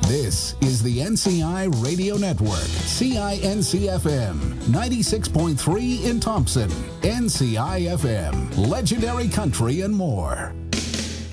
This is the NCI Radio Network, CINC-FM, 96.3 in Thompson, NCI-FM, Legendary Country and more.